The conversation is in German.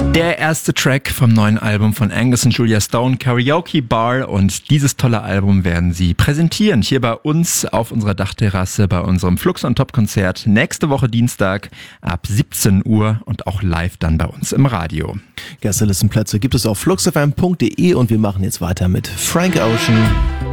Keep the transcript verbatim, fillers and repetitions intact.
Der erste Track vom neuen Album von Angus und Julia Stone, Karaoke Bar, und dieses tolle Album werden sie präsentieren hier bei uns auf unserer Dachterrasse bei unserem Flux on Top Konzert nächste Woche Dienstag ab siebzehn Uhr und auch live dann bei uns im Radio. Gästelistenplätze gibt es auf flux f m punkt d e und wir machen jetzt weiter mit Frank Ocean.